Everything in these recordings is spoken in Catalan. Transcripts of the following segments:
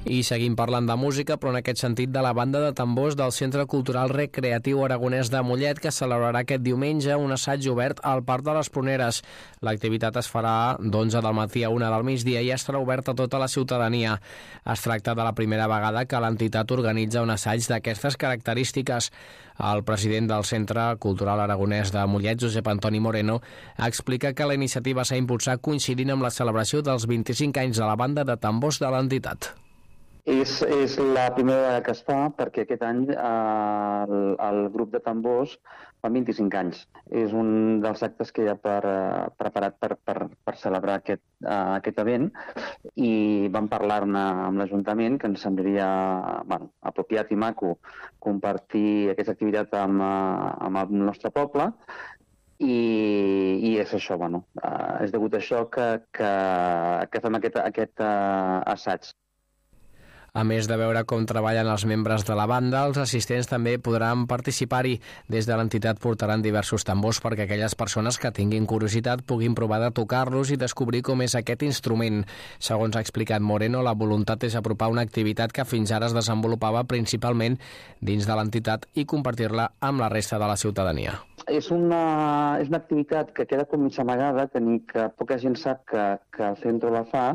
I seguim parlant de música, però en aquest sentit de la banda de tambors del Centre Cultural Recreatiu Aragonès de Mollet, que celebrarà aquest diumenge un assaig obert al Parc de les Pruneres. L'activitat es farà d'11 del matí a 1 del migdia i estarà oberta a tota la ciutadania. Es tracta de la primera vegada que l'entitat organitza un assaig d'aquestes característiques. El president del Centre Cultural Aragonès de Mollet, Josep Antoni Moreno, explica que la iniciativa s'ha impulsat coincidint amb la celebració dels 25 anys de la banda de tambors de l'entitat. És la primera vegada que es fa perquè aquest any el grup de tambors fa 25 anys. És un dels actes que hi ha preparat per celebrar aquest event i vam parlar-ne amb l'Ajuntament que ens semblaria apropiat i maco compartir aquesta activitat amb el nostre poble i és això, és degut a això que fem aquest assaig. A més de veure com treballen els membres de la banda, els assistents també podran participar-hi. Des de l'entitat portaran diversos tambors perquè aquelles persones que tinguin curiositat puguin provar de tocar-los i descobrir com és aquest instrument. Segons ha explicat Moreno, la voluntat és apropar una activitat que fins ara es desenvolupava principalment dins de l'entitat i compartir-la amb la resta de la ciutadania. És una activitat que queda com mig amagada, que poca gent sap que el centre la fa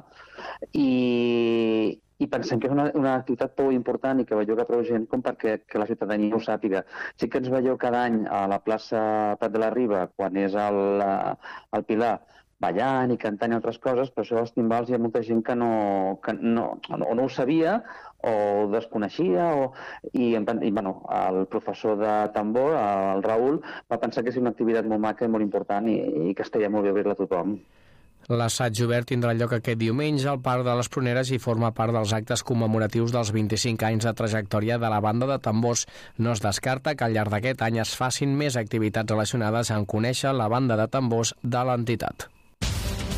i pensem que és una activitat prou important i que belluga prou gent com perquè la ciutadania ho sàpiga. Sí que ens veieu cada any a la plaça Prat de la Riba, quan és el Pilar, ballant i cantant i altres coses, però això dels timbals hi ha molta gent que no ho sabia o desconeixia i el professor de tambor, el Raül, va pensar que és una activitat molt maca i molt important i que estaria molt bé obrir-la a tothom. L'assaig obert tindrà lloc aquest diumenge al Parc de les Pruneres i forma part dels actes commemoratius dels 25 anys de trajectòria de la banda de tambors. No es descarta que al llarg d'aquest any es facin més activitats relacionades amb conèixer la banda de tambors de l'entitat.